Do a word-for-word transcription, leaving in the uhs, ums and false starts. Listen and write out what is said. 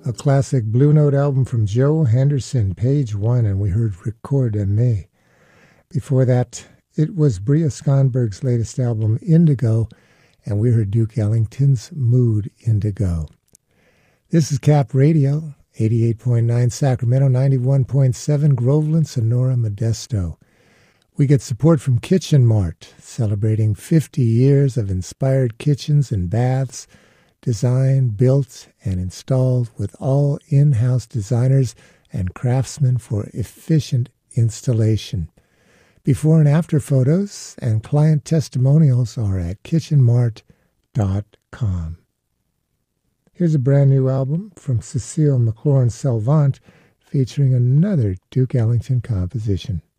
A classic Blue Note album from Joe Henderson, page one, and we heard Record Me. Before that, it was Bria Skonberg's latest album, Indigo, and we heard Duke Ellington's Mood Indigo. This is Cap Radio, eighty-eight point nine Sacramento, ninety-one point seven Groveland, Sonora, Modesto. We get support from Kitchen Mart, celebrating fifty years of inspired kitchens and baths, designed, built, and installed with all in-house designers and craftsmen for efficient installation. Before and after photos and client testimonials are at kitchen mart dot com. Here's a brand new album from Cecile McLaurin Salvant featuring another Duke Ellington composition.